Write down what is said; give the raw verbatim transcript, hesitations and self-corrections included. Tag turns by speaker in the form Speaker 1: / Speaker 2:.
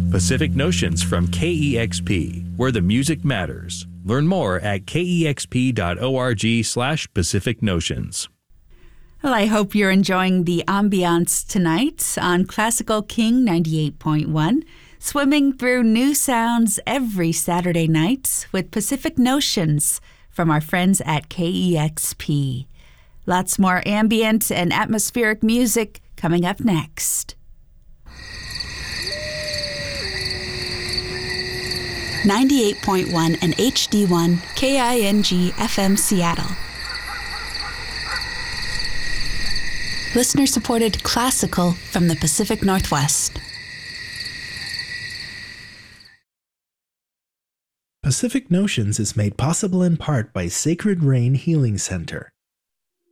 Speaker 1: Pacific Notions from K E X P, where the music matters. Learn more at kexp.org slash Pacific Notions.
Speaker 2: Well, I hope you're enjoying the ambiance tonight on Classical King ninety-eight point one, swimming through new sounds every Saturday night with Pacific Notions from our friends at K E X P. Lots more ambient and atmospheric music coming up next. ninety-eight point one and H D one K I N G F M Seattle. Listener-supported classical from the Pacific Northwest.
Speaker 3: Pacific Notions is made possible in part by Sacred Rain Healing Center.